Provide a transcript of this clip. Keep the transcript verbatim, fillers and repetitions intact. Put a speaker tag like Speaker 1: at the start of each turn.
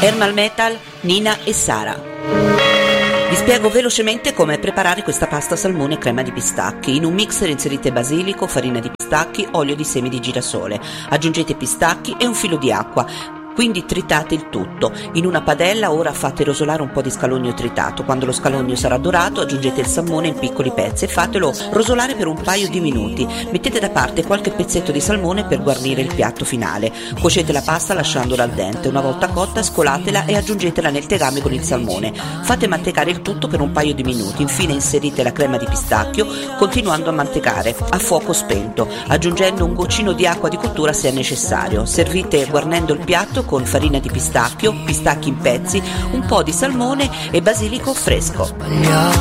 Speaker 1: Ermal Metal, Nina e Sara. Vi spiego velocemente come preparare questa pasta salmone e crema di pistacchi. In un mixer inserite basilico, farina di pistacchi, olio di semi di girasole. Aggiungete pistacchi e un filo di acqua. Quindi tritate il tutto. In una padella ora fate rosolare un po' di scalogno tritato. Quando lo scalogno sarà dorato aggiungete il salmone in piccoli pezzi e fatelo rosolare per un paio di minuti. Mettete da parte qualche pezzetto di salmone per guarnire il piatto finale. Cuocete la pasta lasciandola al dente. Una volta cotta scolatela e aggiungetela nel tegame con il salmone. Fate mantecare il tutto per un paio di minuti. Infine inserite la crema di pistacchio continuando a mantecare a fuoco spento, aggiungendo un goccino di acqua di cottura se è necessario. Servite guarnendo il piatto con farina di pistacchio, pistacchi in pezzi, un po' di salmone e basilico fresco.